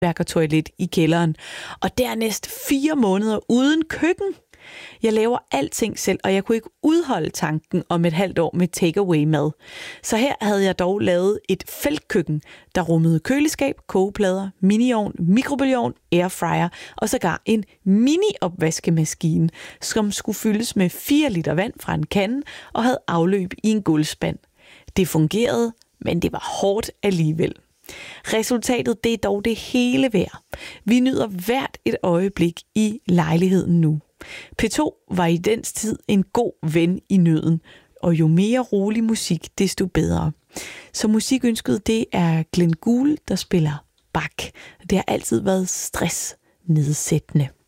håndværkertoilet i kælderen. Og dernæst 4 måneder uden køkken. Jeg laver alting selv, og jeg kunne ikke udholde tanken om et halvt år med takeaway mad. Så her havde jeg dog lavet et feltkøkken, der rummede køleskab, kogeplader, miniovn, mikrobølgeovn, airfryer og sågar en mini-opvaskemaskine, som skulle fyldes med 4 liter vand fra en kande og havde afløb i en gulvspand. Det fungerede, men det var hårdt alligevel. Resultatet, det er dog det hele værd. Vi nyder hvert et øjeblik i lejligheden nu. P2 var i den tid en god ven i nøden, og jo mere rolig musik, desto bedre. Så musikønsket, det er Glenn Gould, der spiller Bach. Det har altid været stressnedsættende.